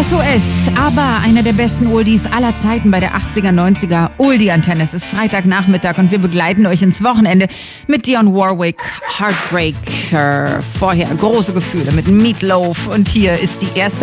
SOS, aber einer der besten Oldies aller Zeiten bei der 80er, 90er Oldie-Antenne. Es ist Freitagnachmittag und wir begleiten euch ins Wochenende mit Dionne Warwick, Heartbreaker. Vorher große Gefühle mit Meatloaf und hier ist die erste